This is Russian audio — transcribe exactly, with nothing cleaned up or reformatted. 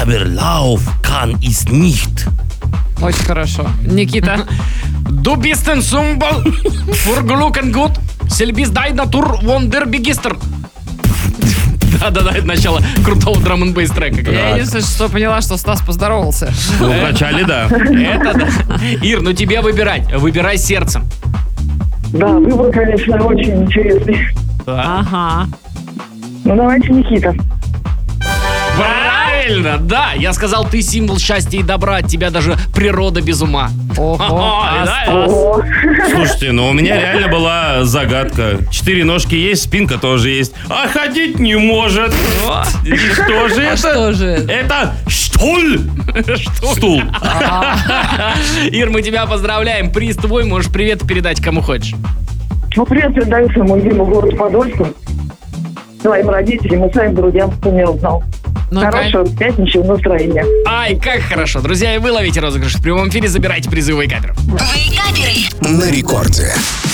aber Lauf kann ich nicht. Очень хорошо. Никита. Du bist ein Symbol für Glück und Gut. Selbst deine Natur Wunderbegistert. Да-да-да, это начало крутого драм-н-бейс трека. Я единственное, что поняла, что Стас поздоровался. Ну, вначале да. Это да. Ир, ну тебе выбирать. Выбирай сердцем. Да, выбор, конечно, очень интересный. Ага. Ну, давайте Никита. Правильно, да. Я сказал, ты символ счастья и добра. От тебя даже природа без ума. Ого. Ага, да? О, Слушайте, ну у меня реально была загадка. Четыре ножки есть, спинка тоже есть. А ходить не может. И что же А это? что же? Это штуль. Стул. Ир, мы тебя поздравляем. Приз твой, можешь привет передать кому хочешь. ну, привет передаю своему любимому городу Подольску, своим родителям и своим друзьям, кто меня узнал. Ну, Хорошего пятничного настроения. Ай, как хорошо. Друзья, и вы ловите розыгрыш в прямом эфире, забирайте призы у Вейкаперов. Вейкаперы. На рекорде.